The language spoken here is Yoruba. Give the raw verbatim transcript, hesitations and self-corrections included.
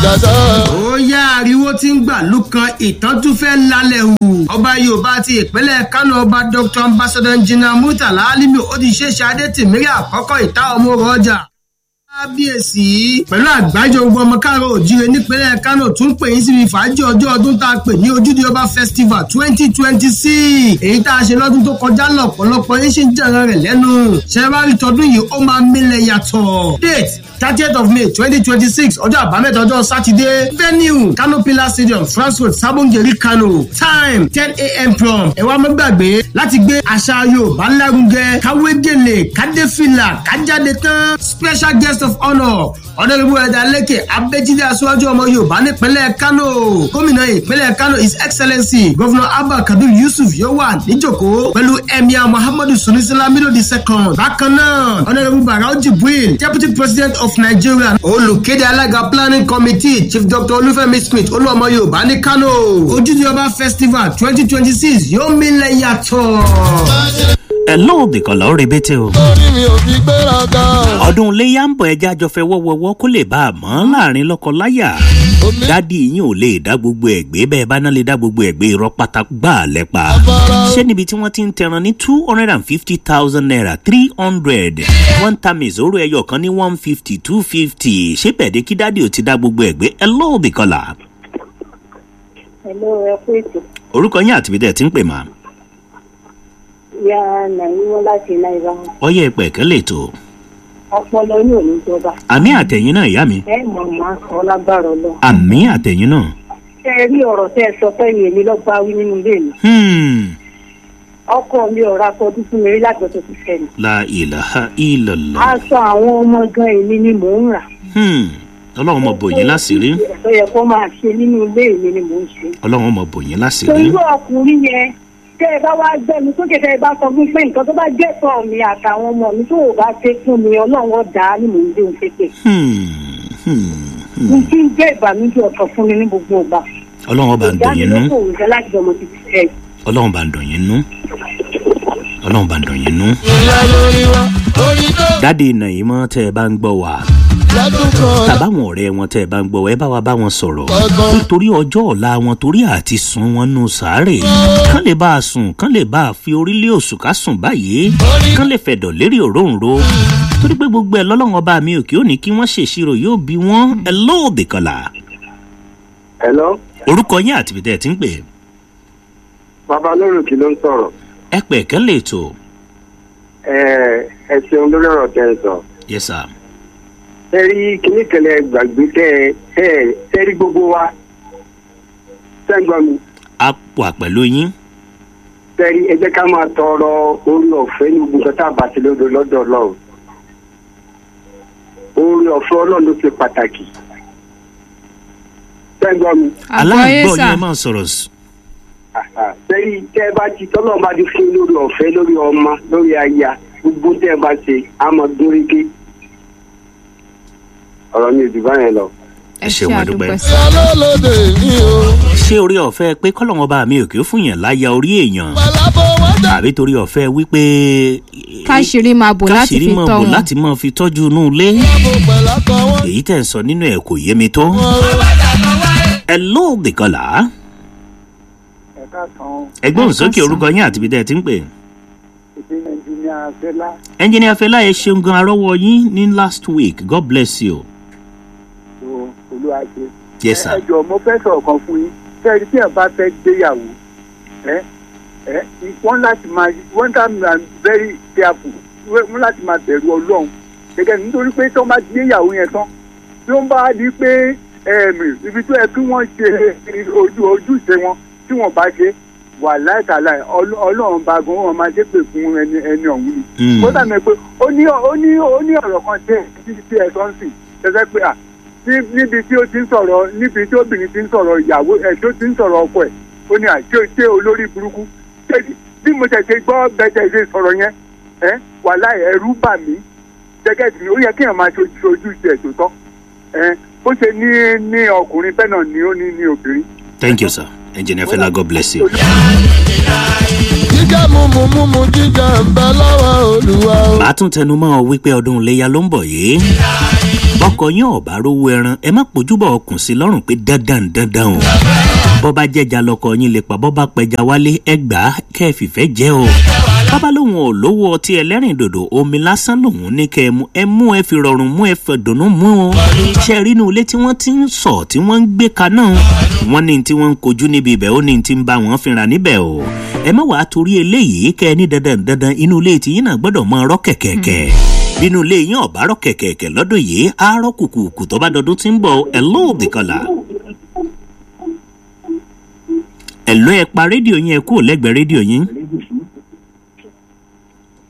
ìjàdá. ó yá ariwo tí ń gbà lùkàn ìtàn tún fẹ́ lálẹ́ hù. ọba yorùbá ti ìpínlẹ̀ kánò ọba dr ambassador engineer murtala alimi ó ti ṣeéṣe adétìmírí àkọ́kọ́ ìta ọmọ ọjà. kábíyèsí pẹ̀lú àgbájọ ogun ọmọ káàró òjíire nípínlẹ̀ kánò tún pè yín síbi fàájì ọjọ́ ọdún tá a pè ní ojúde ọba festival twenty twenty six èyí tá a ṣe lọ́dún tó kọjá lọ́pọ̀lọpọ̀ yín ṣe ń jẹ̀ràn rẹ̀ lẹ́nu ṣẹ́wárí tọdún yìí ó máa mílẹ̀ yàtọ̀. date thirtieth of may twenty twenty six ọjọ́ àbámẹ́ta ọjọ́ sátidé venue kano pillar stadium france road sabongeri kano time ten a.m. prom ẹ wá má gbàgbé láti gbé àṣà yorùbá lárugẹ káwé gèlè kádéfìlà kájáde tán special guest of honour ọ̀dọ́gbọ̀n ẹ̀dá lẹ́kẹ̀ abẹ́jídé aṣáájú ọmọ yorùbá nípínlẹ̀ kano gómìnà ìpínlẹ̀ kano his excellency governor abba kabir yusuf yóò wà níjòkó pẹ̀lú emir muhammadu sunusi lamido the second bákan náà ọ̀dọ́gbọ̀n barau jibril deputy president of nigeria olùkéde alága planning committee chief doctor olúfẹ́mi smith olúọmọ yorùbá ní kano ojúde ọba festival twenty twenty six yóò mílẹ̀ yàtọ̀. ẹ lóòdì kan lọ́ọ́ rebete o. orí mi ò fi gbéra ga. ọdún iléyà ń bọ̀ ẹja jọ fẹ́ wọ́wọ́wọ́ kó lè bá a mọ́ láàrin lọ́kọ-láyà. dádì yín ò lè dá gbogbo ẹ̀gbẹ́ bẹ́ẹ̀ bá náà lè dá gbogbo ẹ̀gbẹ́ irọ́ pátá gbà lẹ́pa. ṣé níbi tí wọ́n ti ń tẹran ní two hundred and fifty thousand naira three hundred wọ́n ń ta mìzóró ẹyọ kan ní one fifty two fifty ṣé bẹ̀ẹ́dẹ́ kí dádì ò ti dá gbogbo ẹ̀gbẹ́ ẹ lóòdì kan là. ẹ ló rẹ pé ètò. orúkọ yín àti bídẹ̀ ti ń pè máa. ya nàìjíríà láti náírà. ọyẹ pẹ̀kẹ́ lè tó. ọpọlọ ní òní jọba. àmì àtẹ̀yìn náà ìyá mi. ẹ mọ̀ máa sọ lágbára lọ. àmì àtẹ̀yìn náà. ṣé ẹ rí ọ̀rọ̀ tẹ́ ẹ sọ fẹ́yìn èmi lọ́ọ́ bá wí nínú ilé mi. ọkọ mi ọ̀rọ̀ akọdún fún mi rí lágbẹ̀tọ̀ ti fẹ́ mi. la ìlàhà ìlàlá. aṣọ àwọn ọmọ gan èmi ni mò ń rà. ọlọ́run mọ̀ bòyìn láṣìírí. ó yẹ kó máa ṣe nínú ilé mi ni mò ń ṣe. ọlọ́run mọ̀ bòyìn láṣìírí. torí ọkùnrin yẹn tẹ́ ẹ bá wá gbẹ́mi sókè tẹ́ ẹ bá sọ fún pé nǹkan tó bá jẹ́ sọ mi àtàwọn ọmọ mi tó ò bá ṣe fún mi ọlọ́run dá ní mò ń dé òun pépè. mo ti ń jẹ́ ìbànújẹ́ ọ̀tọ̀ fún mi ní gbogbo ìgbà. ọlọ́run bá ń dùn yín nú. ìdánilẹ́kọ̀ọ́ òǹjẹ́ láti ọmọ ti fẹ́. ọlọ́run bá ń dùn yín nú. ọlọ́run bá ń dùn yín nú. dáàdi nàìjíríà mọ́ tẹ́ ẹ bá ń gbọ́ wá tàbáwọn ọ̀rẹ́ wọn tẹ́ ẹ bá ń gbọ́ ẹ bá wa bá wọn sọ̀rọ̀ nítorí ọjọ́ ọ̀la wọn torí àti sùn wọn nù sàárè kán lè bá a sùn kán lè bá a fi orílẹ̀ òṣù ká sùn báyìí kán lè fẹ̀dọ̀ lérí òróǹro torí pé gbogbo ẹ̀ lọ́lọ́run ọba mi òkè òní kí wọ́n ṣèṣirò yóò bí wọ́n ẹ lóòdì kọlà. hello. orúkọ yín àti bìtẹ́ ẹ̀ ti ń pè. bàbá lórúkì ló ń sọ̀rọ̀. ẹ pẹ̀ kẹ́ lè tó. ẹ ẹ ṣeun lórí ọ̀rọ̀ tẹ́ ẹ sọ. yes sir. tẹ́rí kìíní kẹlẹ̀ gbàgbé tẹ́ ẹ tẹ́rí gbogbo wa sẹ́gbọ́n mi. a wà pẹ̀lú yín. tẹ́rí ẹ jẹ́ ká máa tọrọ orí ọ̀fẹ́ ní gbogbo tá a bá ti lọ́dọ̀ lọ́dọ̀ ọlọ́run. orí ọ̀fẹ́ ọlọ́run ló ṣe pàtàkì. sẹ́gbọ́n mi. aláàgbọ̀ yẹn máa sọ̀rọ̀. tẹ́rí tẹ́ ẹ bá ti tọ́lọ́ bá ti fún lórí ọ̀fẹ́ lórí ọmọ lórí aya gbogbo tẹ́ ẹ bá ṣe á máa dúrékè. ọ̀rọ̀ mi ò jù báyẹn lọ. ẹ ṣeun àdúgbò. alólòdè mi o. ṣé orí ọ̀fẹ́ pé kọ́lọ́wọ́n bá mi ò kí ó fún yàn láyà orí èèyàn àbí torí ọ̀fẹ́ wípé káṣírí máa bò láti fi tọ́ wọn láti máa fi tọ́jú inú ilé èyí tẹ̀ ń sọ nínú ẹ̀ kò yé mi tó. ẹ lóòdì kọlà. ẹgbọ́n sókè orúkọ yín àti ibi tẹ́ ẹ ti ń pè. ẹnjìnìà fẹlá ẹ ṣeun gan arọ́wọ́ yín ní last week god bless you. olùwàjẹ. yes sir. ẹ jọ mo fẹ́ sọ̀rọ̀ kan fún yín kẹ́rin tí ẹ bá fẹ́ gbéyàwó ẹ ẹ wọ́n láti máa wọ́n dá mi very careful wọ́n láti máa bẹ̀rù ọlọ́run gẹ́gẹ́ nítorí pé tí wọ́n bá gbéyàwó yẹn tán tí wọ́n bá di pé ibi tó yẹ kí wọ́n ṣe ojú ojúṣe wọn tí wọ́n bá ṣe wà láìtàláì ọlọ́run bá gan wọn máa ṣe pè fún ẹni ẹni ọ̀hún ni. ó dàbí pé ó ní ó ní ó ní ọ̀rọ̀ kan tẹ̀ tí ẹ sọ ń sìn ṣẹṣẹ pé à níbi tí ó ti ń sọ̀rọ̀ níbi tí obìnrin ti ń sọ̀rọ̀ ìyàwó ẹ̀ tó ti ń sọ̀rọ̀ ọkọ ẹ̀ ó ní àṣé ṣé olórí burúkú bí mo ṣẹ̀ṣẹ̀ gbọ́ bẹ́ẹ̀ ṣe sọ̀rọ̀ yẹn ẹ wà láì ẹ̀rú bà mí jẹ́gẹ́dì mi ó yẹ kéèyàn máa ṣojú ìṣe ẹ̀ tó tọ́ ẹ bó ṣe ní ní ọkùnrin bẹ́ẹ̀ náà ni ó ní ní obìnrin. thank you sir. Engineer Fela, God bless you. jíjẹ́ mímu mímu jíjẹ́ ń bẹ lọ́wọ́ olúwa o. màá tún tẹnu mọ́ ọ wípé ọdún iléyà ló ń bọ̀ yìí bọ́kọ yín ọ̀bá rówó ẹran ẹ má pojúbọ̀ ọkùn sí lọ́rùn pé dandan dandan o bọ́ bá jẹ́ja lọkọ yín lè pa bọ́ bá pẹja wálé ẹ gbà á kẹ́ ẹ fìfẹ́ jẹ́ o bábá lòun ò lówó ọtí ẹlẹ́rìn dòdò omi lásán lòun ní kẹ́ ẹ mú ẹ mú ẹ fi rọrùn mú ẹ fẹ́ dùnú mú o ṣe rí inú ilé tí wọ́n ti ń sọ tí wọ́n ń gbé kaná wọ́n ní tí wọ́n ń kojú níbi ibẹ̀ ó ní tí ń bá wọn fínra níbẹ̀ o ẹ má wàá torí eléyìí kẹ́ ẹ ní dandan dandan inú ilé tí yín náà gbọ́dọ̀ mọ ọrọ́ kẹ̀kẹ̀kẹ̀ bínú ilé yín ọ̀bá rọ́ kẹ̀kẹ̀kẹ̀ lọ́dún yìí àárọ̀ kùkùkù tó bá dọdún tí ń bọ̀ ẹ lóòdì kọlà ẹ lọ ẹ pa rédíò yín ẹ kúrò lẹ́gbẹ̀ẹ́ rédíò yín.